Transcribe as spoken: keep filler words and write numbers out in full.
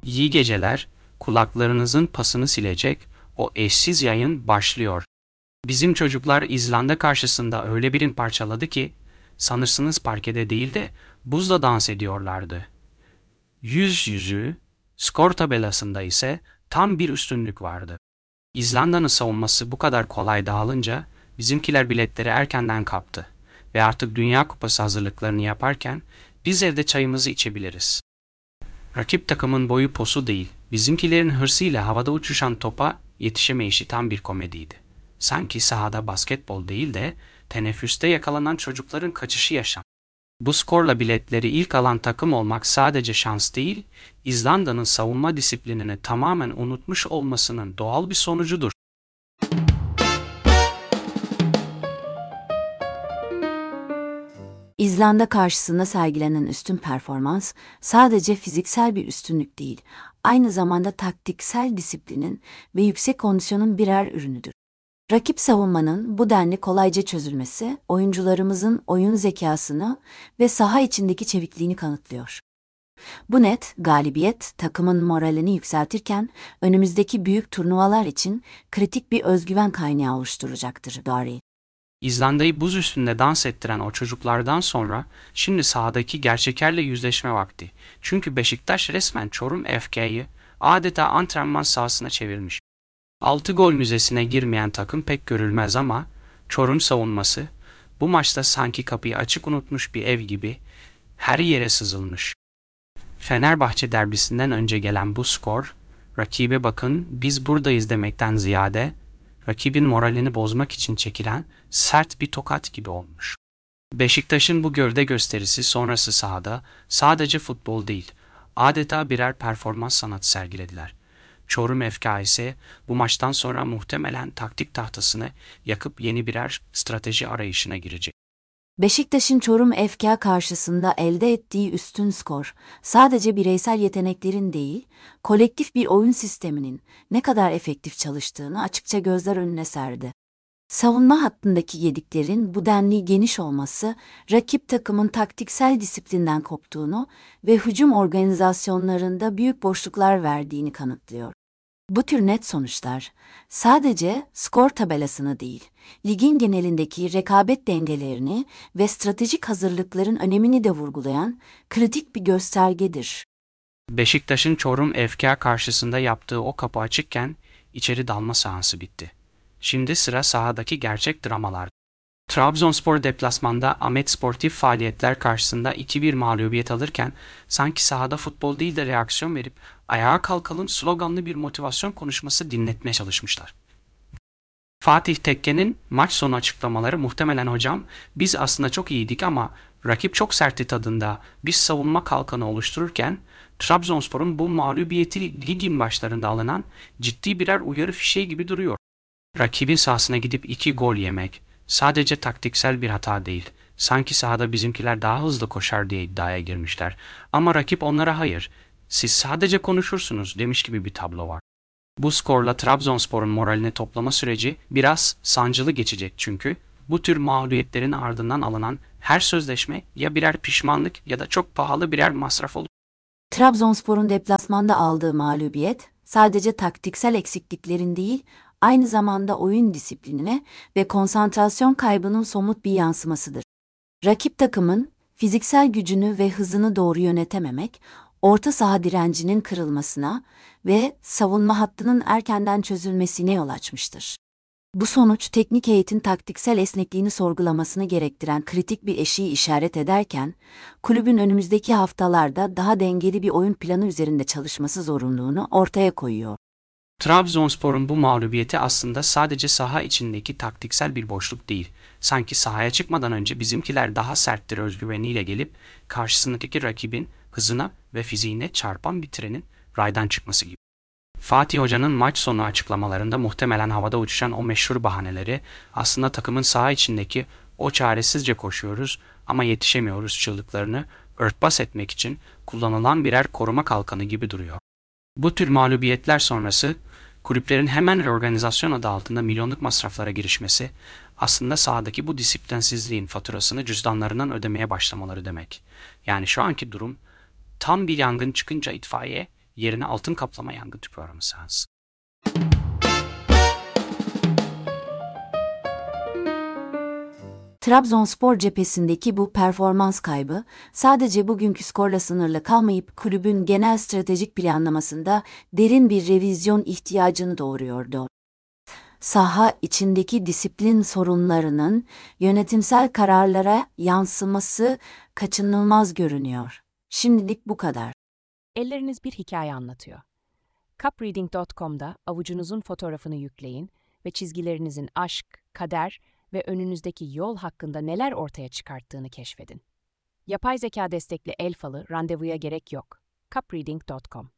İyi geceler, kulaklarınızın pasını silecek o eşsiz yayın başlıyor. Bizim çocuklar İzlanda karşısında öyle birini parçaladı ki sanırsınız parkede değil de buzla dans ediyorlardı. Yüz yüzü, skor tabelasında ise tam bir üstünlük vardı. İzlanda'nın savunması bu kadar kolay dağılınca bizimkiler biletleri erkenden kaptı ve artık Dünya Kupası hazırlıklarını yaparken biz evde çayımızı içebiliriz. Rakip takımın boyu posu değil, bizimkilerin hırsıyla havada uçuşan topa yetişemeyişi tam bir komediydi. Sanki sahada basketbol değil de teneffüste yakalanan çocukların kaçışı yaşam. Bu skorla biletleri ilk alan takım olmak sadece şans değil, İzlanda'nın savunma disiplinini tamamen unutmuş olmasının doğal bir sonucudur. İzlanda karşısında sergilenen üstün performans sadece fiziksel bir üstünlük değil, aynı zamanda taktiksel disiplinin ve yüksek kondisyonun birer ürünüdür. Rakip savunmanın bu denli kolayca çözülmesi, oyuncularımızın oyun zekasını ve saha içindeki çevikliğini kanıtlıyor. Bu net galibiyet takımın moralini yükseltirken önümüzdeki büyük turnuvalar için kritik bir özgüven kaynağı oluşturacaktır Dari. İzlanda'yı buz üstünde dans ettiren o çocuklardan sonra şimdi sahadaki gerçeklerle yüzleşme vakti. Çünkü Beşiktaş resmen Çorum F K'yı adeta antrenman sahasına çevirmiş. Altı gol müzesine girmeyen takım pek görülmez ama Çorum savunması bu maçta sanki kapıyı açık unutmuş bir ev gibi her yere sızılmış. Fenerbahçe derbisinden önce gelen bu skor, rakibe bakın biz buradayız demekten ziyade rakibin moralini bozmak için çekilen sert bir tokat gibi olmuş. Beşiktaş'ın bu gövde gösterisi sonrası sahada sadece futbol değil, adeta birer performans sanatı sergilediler. Çorum F K ise bu maçtan sonra muhtemelen taktik tahtasını yakıp yeni birer strateji arayışına girecek. Beşiktaş'ın Çorum F K karşısında elde ettiği üstün skor, sadece bireysel yeteneklerin değil, kolektif bir oyun sisteminin ne kadar efektif çalıştığını açıkça gözler önüne serdi. Savunma hattındaki yediklerin bu denli geniş olması, rakip takımın taktiksel disiplinden koptuğunu ve hücum organizasyonlarında büyük boşluklar verdiğini kanıtlıyor. Bu tür net sonuçlar sadece skor tabelasını değil, ligin genelindeki rekabet dengelerini ve stratejik hazırlıkların önemini de vurgulayan kritik bir göstergedir. Beşiktaş'ın Çorum F K karşısında yaptığı o kapı açıkken içeri dalma seansı bitti. Şimdi sıra sahadaki gerçek dramalar. Trabzonspor deplasmanda Ahmet sportif faaliyetler karşısında iki bir mağlubiyet alırken sanki sahada futbol değil de reaksiyon verip ayağa kalkalım sloganlı bir motivasyon konuşması dinletmeye çalışmışlar. Fatih Tekke'nin maç sonu açıklamaları muhtemelen hocam biz aslında çok iyiydik ama rakip çok sertti tadında biz savunma kalkanı oluştururken Trabzonspor'un bu mağlubiyeti ligin başlarında alınan ciddi birer uyarı fişeği gibi duruyor. Rakibin sahasına gidip iki gol yemek sadece taktiksel bir hata değil. Sanki sahada bizimkiler daha hızlı koşar diye iddiaya girmişler. Ama rakip onlara hayır, siz sadece konuşursunuz demiş gibi bir tablo var. Bu skorla Trabzonspor'un moralini toplama süreci biraz sancılı geçecek çünkü bu tür mağlubiyetlerin ardından alınan her sözleşme ya birer pişmanlık ya da çok pahalı birer masraf olur. Trabzonspor'un deplasmanda aldığı mağlubiyet sadece taktiksel eksikliklerin değil, aynı zamanda oyun disiplinine ve konsantrasyon kaybının somut bir yansımasıdır. Rakip takımın fiziksel gücünü ve hızını doğru yönetememek, orta saha direncinin kırılmasına ve savunma hattının erkenden çözülmesine yol açmıştır. Bu sonuç teknik heyetin taktiksel esnekliğini sorgulamasını gerektiren kritik bir eşiği işaret ederken, kulübün önümüzdeki haftalarda daha dengeli bir oyun planı üzerinde çalışması zorunluluğunu ortaya koyuyor. Trabzonspor'un bu mağlubiyeti aslında sadece saha içindeki taktiksel bir boşluk değil. Sanki sahaya çıkmadan önce bizimkiler daha serttir özgüveniyle gelip karşısındaki rakibin hızına ve fiziğine çarpan bir trenin raydan çıkması gibi. Fatih Hoca'nın maç sonu açıklamalarında muhtemelen havada uçuşan o meşhur bahaneleri aslında takımın saha içindeki o çaresizce koşuyoruz ama yetişemiyoruz çığlıklarını örtbas etmek için kullanılan birer koruma kalkanı gibi duruyor. Bu tür mağlubiyetler sonrası kulüplerin hemen reorganizasyon adı altında milyonluk masraflara girişmesi aslında sahadaki bu disiplinsizliğin faturasını cüzdanlarından ödemeye başlamaları demek. Yani şu anki durum tam bir yangın çıkınca itfaiye Yerine altın kaplama yangın tüpü arama seansı. Trabzonspor cephesindeki bu performans kaybı sadece bugünkü skorla sınırlı kalmayıp kulübün genel stratejik planlamasında derin bir revizyon ihtiyacını doğuruyordu. Saha içindeki disiplin sorunlarının yönetimsel kararlara yansıması kaçınılmaz görünüyor. Şimdilik bu kadar. Elleriniz bir hikaye anlatıyor. cupreading nokta com'da avucunuzun fotoğrafını yükleyin ve çizgilerinizin aşk, kader ve önünüzdeki yol hakkında neler ortaya çıkarttığını keşfedin. Yapay zeka destekli el falı randevuya gerek yok. cupreading nokta com